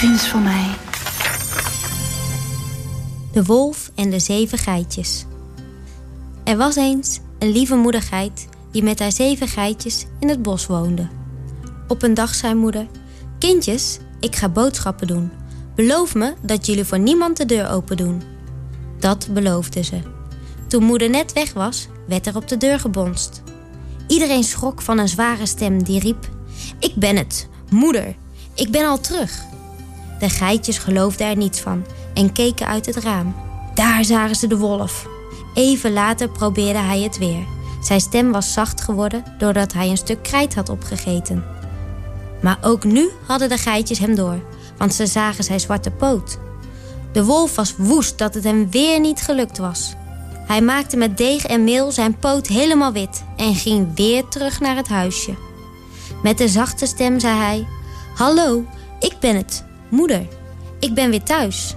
prins van mij. De wolf en de 7 geitjes. Er was eens een lieve moeder geit die met haar 7 geitjes in het bos woonde. Op een dag zei moeder: kindjes, ik ga boodschappen doen. Beloof me dat jullie voor niemand de deur open doen. Dat beloofden ze. Toen moeder net weg was, werd er op de deur gebonst. Iedereen schrok van een zware stem die riep: ik ben het, moeder, ik ben al terug. De geitjes geloofden er niets van en keken uit het raam. Daar zagen ze de wolf. Even later probeerde hij het weer. Zijn stem was zacht geworden doordat hij een stuk krijt had opgegeten. Maar ook nu hadden de geitjes hem door, want ze zagen zijn zwarte poot. De wolf was woest dat het hem weer niet gelukt was. Hij maakte met deeg en meel zijn poot helemaal wit en ging weer terug naar het huisje. Met een zachte stem zei hij: hallo, ik ben het, moeder. Ik ben weer thuis.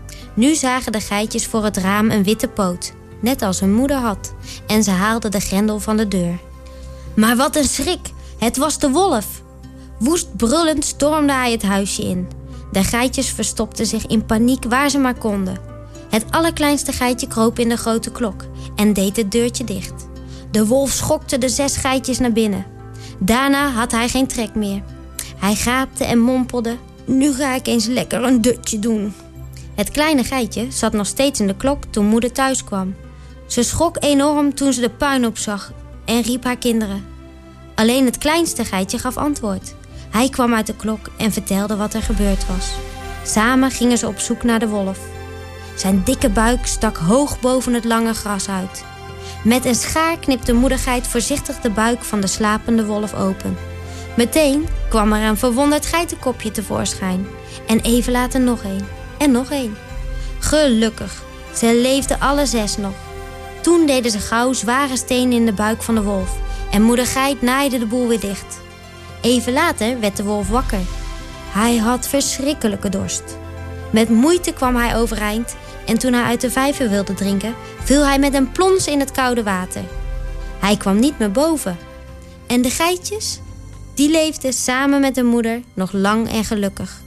Nu zagen de geitjes voor het raam een witte poot, net als hun moeder had, en ze haalden de grendel van de deur. Maar wat een schrik, het was de wolf. Woest brullend stormde hij het huisje in. De geitjes verstopten zich in paniek waar ze maar konden. Het allerkleinste geitje kroop in de grote klok en deed het deurtje dicht. De wolf schokte de 6 geitjes naar binnen. Daarna had hij geen trek meer. Hij gaapte en mompelde: nu ga ik eens lekker een dutje doen. Het kleine geitje zat nog steeds in de klok toen moeder thuis kwam. Ze schrok enorm toen ze de puinhoop zag en riep haar kinderen. Alleen het kleinste geitje gaf antwoord. Hij kwam uit de klok en vertelde wat er gebeurd was. Samen gingen ze op zoek naar de wolf. Zijn dikke buik stak hoog boven het lange gras uit. Met een schaar knipte moedergeit voorzichtig de buik van de slapende wolf open. Meteen kwam er een verwonderd geitenkopje tevoorschijn. En even later nog één. En nog één. Gelukkig, ze leefden alle 6 nog. Toen deden ze gauw zware stenen in de buik van de wolf. En moeder geit naaide de boel weer dicht. Even later werd de wolf wakker. Hij had verschrikkelijke dorst. Met moeite kwam hij overeind en toen hij uit de vijver wilde drinken, viel hij met een plons in het koude water. Hij kwam niet meer boven. En de geitjes, die leefden samen met de moeder nog lang en gelukkig.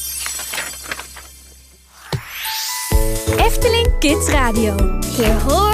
Efteling Kids Radio. Hier hoor